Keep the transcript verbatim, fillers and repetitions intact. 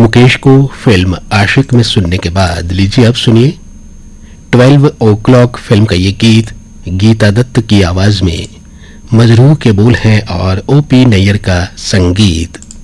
मुकेश को फिल्म आशिक में सुनने के बाद लीजिए अब सुनिए ट्वेल्व ओ क्लॉक फिल्म का ये गीत गीता दत्त की आवाज में। मजरूह के बोल हैं और ओपी नैयर का संगीत।